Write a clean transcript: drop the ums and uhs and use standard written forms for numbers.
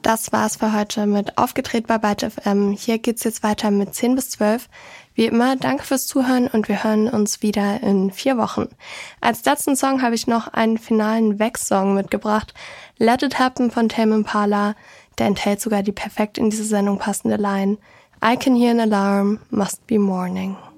Das war's für heute mit Aufgedreht bei Byte FM. Hier geht's jetzt weiter mit 10 bis 12. Wie immer, danke fürs Zuhören und wir hören uns wieder in 4 Wochen. Als letzten Song habe ich noch einen finalen Vex-Song mitgebracht. Let It Happen von Tame Impala. Der enthält sogar die perfekt in diese Sendung passende Line. I can hear an alarm, must be morning.